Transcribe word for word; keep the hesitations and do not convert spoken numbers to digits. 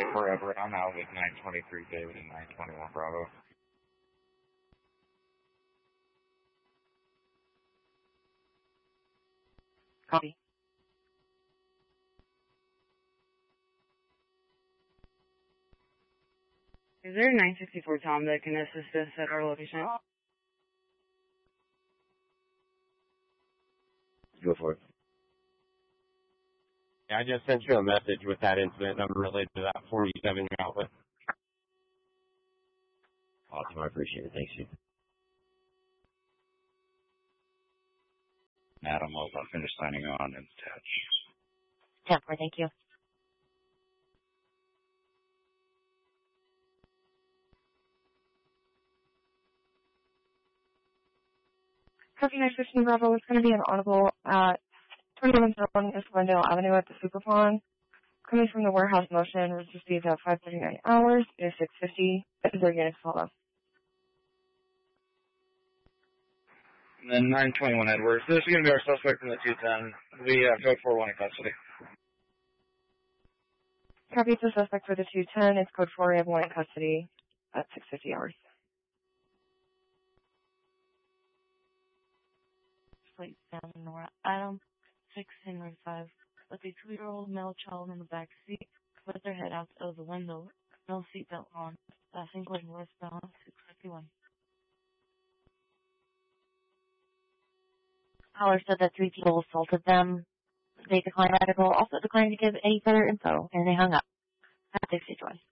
for Everett. I'm out with nine twenty-three David and nine twenty-one Bravo. Copy. Is there a nine sixty-four Tom that can assist us at our location? Go for it. Yeah, I just sent you a message with that incident number related to that forty-seven you're out with. Awesome, I appreciate it. Thanks, you. Adam, I'll finish signing on and touch. ten four, thank you. Copy nine fifteen Bravo, it's going to be an audible at twenty-one oh East Glendale Avenue at the Superpond. Coming from the warehouse motion, was received at five thirty-nine hours, it is six fifty. Is there units follow? And then nine twenty-one Edwards. This is going to be our suspect from the two ten. We have code four one in custody. Copy, it's a suspect for the two ten. It's code four, we have one in custody at six fifty hours. Plate seven, Nora Adam, six Henry five, with a two-year-old male child in the back seat, with their head out of the window, no seatbelt on, passing going westbound, six fifty-one. Caller said that three people assaulted them. They declined medical, also declined to give any further info, and they hung up. Have a six one.